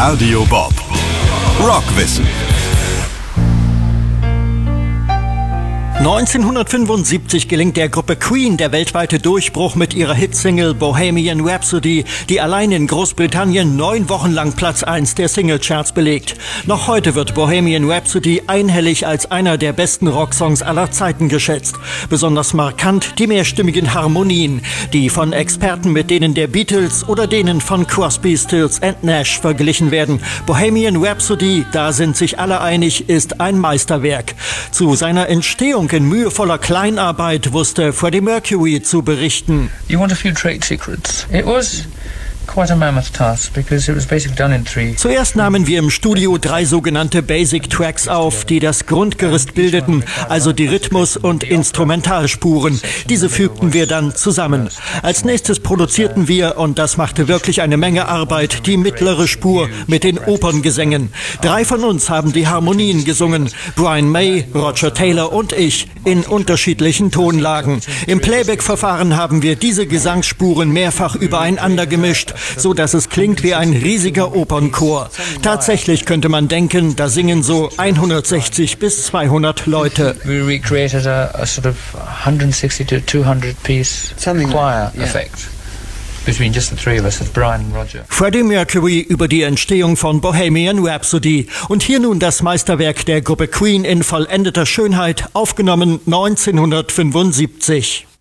Radio Bob. Rockwissen. 1975 gelingt der Gruppe Queen der weltweite Durchbruch mit ihrer Hitsingle Bohemian Rhapsody, die allein in Großbritannien 9 Wochen lang Platz 1 der Singlecharts belegt. Noch heute wird Bohemian Rhapsody einhellig als einer der besten Rocksongs aller Zeiten geschätzt. Besonders markant die mehrstimmigen Harmonien, die von Experten mit denen der Beatles oder denen von Crosby, Stills & Nash verglichen werden. Bohemian Rhapsody, da sind sich alle einig, ist ein Meisterwerk. Zu seiner Entstehung in mühevoller Kleinarbeit wusste Freddie Mercury zu berichten. You want a few trade secrets? It was quite a mammoth task because it was basically done in 3. Zuerst nahmen wir im Studio 3 sogenannte Basic Tracks auf, die das Grundgerüst bildeten, also die Rhythmus- und Instrumentalspuren. Diese fügten wir dann zusammen. Als nächstes produzierten wir, und das machte wirklich eine Menge Arbeit, die mittlere Spur mit den Operngesängen. 3 von uns haben die Harmonien gesungen, Brian May, Roger Taylor und ich, in unterschiedlichen Tonlagen. Im Playback-Verfahren haben wir diese Gesangsspuren mehrfach übereinander gemischt, so dass es klingt wie ein riesiger Opernchor. Tatsächlich könnte man denken, da singen so 160 bis 200 Leute. We recreated a sort of 160 to 200 piece choir effect. Between just the 3 of us, Brian and Roger. Freddie Mercury über die Entstehung von Bohemian Rhapsody. Und hier nun das Meisterwerk der Gruppe Queen in vollendeter Schönheit, aufgenommen 1975.